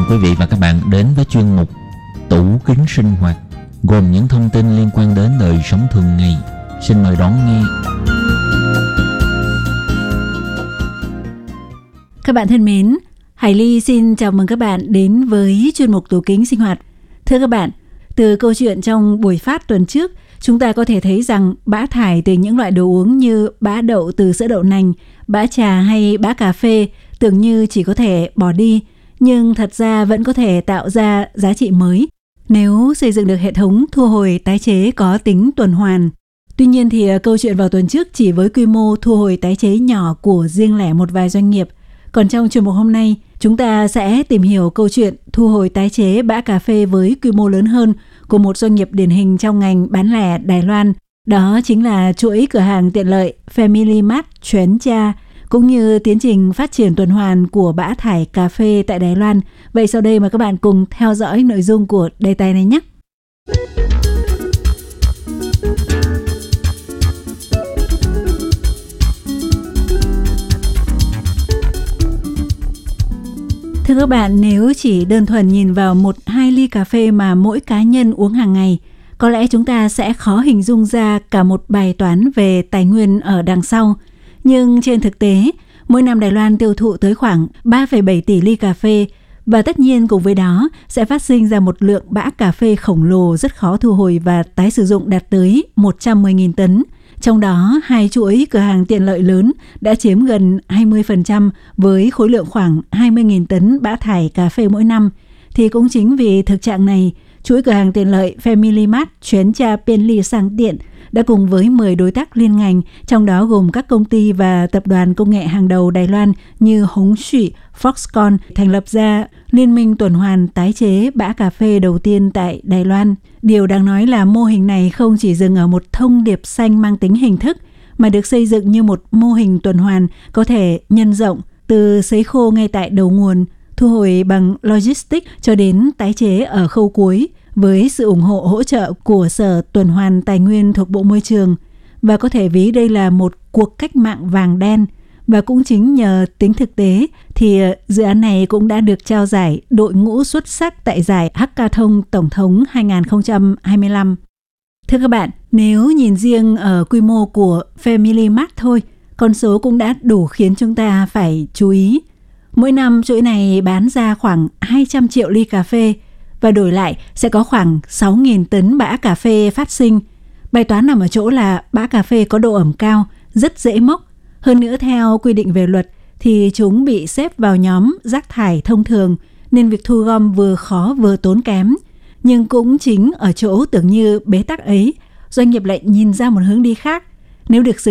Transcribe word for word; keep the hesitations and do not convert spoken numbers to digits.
quý vị và các bạn đến với chuyên mục Tủ Kính Sinh Hoạt, gồm những thông tin liên quan đến đời sống thường ngày. Xin mời đón nghe. Các bạn thân mến, Hải Ly xin chào mừng các bạn đến với chuyên mục Tủ Kính Sinh Hoạt. Thưa các bạn, từ câu chuyện trong buổi phát tuần trước, chúng ta có thể thấy rằng bã thải từ những loại đồ uống như bã đậu từ sữa đậu nành, bã trà hay bã cà phê tưởng như chỉ có thể bỏ đi, nhưng thật ra vẫn có thể tạo ra giá trị mới nếu xây dựng được hệ thống thu hồi tái chế có tính tuần hoàn. Tuy nhiên thì câu chuyện vào tuần trước chỉ với quy mô thu hồi tái chế nhỏ của riêng lẻ một vài doanh nghiệp. Còn trong chuyên mục hôm nay, chúng ta sẽ tìm hiểu câu chuyện thu hồi tái chế bã cà phê với quy mô lớn hơn của một doanh nghiệp điển hình trong ngành bán lẻ Đài Loan. Đó chính là chuỗi cửa hàng tiện lợi Family Mart Chuán Cha, cũng như tiến trình phát triển tuần hoàn của bã thải cà phê tại Đài Loan. Vậy sau đây mời các bạn cùng theo dõi nội dung của đề tài này nhé. Thưa các bạn, nếu chỉ đơn thuần nhìn vào một hai ly cà phê mà mỗi cá nhân uống hàng ngày, có lẽ chúng ta sẽ khó hình dung ra cả một bài toán về tài nguyên ở đằng sau. Nhưng trên thực tế, mỗi năm Đài Loan tiêu thụ tới khoảng ba phẩy bảy tỷ ly cà phê, và tất nhiên cùng với đó sẽ phát sinh ra một lượng bã cà phê khổng lồ rất khó thu hồi và tái sử dụng đạt tới một trăm mười nghìn tấn. Trong đó, hai chuỗi cửa hàng tiện lợi lớn đã chiếm gần hai mươi phần trăm với khối lượng khoảng hai mươi nghìn tấn bã thải cà phê mỗi năm. Thì cũng chính vì thực trạng này, chuỗi cửa hàng tiện lợi Family Mart Chuán Cha Biên Ly Sang Tiện đã cùng với mười đối tác liên ngành, trong đó gồm các công ty và tập đoàn công nghệ hàng đầu Đài Loan như Hồng Sủy, Foxconn, thành lập ra Liên minh tuần hoàn tái chế bã cà phê đầu tiên tại Đài Loan. Điều đáng nói là mô hình này không chỉ dừng ở một thông điệp xanh mang tính hình thức, mà được xây dựng như một mô hình tuần hoàn có thể nhân rộng từ sấy khô ngay tại đầu nguồn, thu hồi bằng logistics cho đến tái chế ở khâu cuối, với sự ủng hộ hỗ trợ của Sở Tuần hoàn Tài nguyên thuộc Bộ Môi trường. Và có thể ví đây là một cuộc cách mạng vàng đen. Và cũng chính nhờ tính thực tế thì dự án này cũng đã được trao giải đội ngũ xuất sắc tại giải Hackathon Tổng thống hai không hai lăm. Thưa các bạn, nếu nhìn riêng ở quy mô của Family Mart thôi, con số cũng đã đủ khiến chúng ta phải chú ý. Mỗi năm chuỗi này bán ra khoảng hai trăm triệu ly cà phê, và đổi lại sẽ có khoảng sáu nghìn tấn bã cà phê phát sinh. Bài toán nằm ở chỗ là bã cà phê có độ ẩm cao, rất dễ mốc. Hơn nữa theo quy định về luật thì chúng bị xếp vào nhóm rác thải thông thường, nên việc thu gom vừa khó vừa tốn kém. Nhưng cũng chính ở chỗ tưởng như bế tắc ấy, doanh nghiệp lại nhìn ra một hướng đi khác. Nếu được sử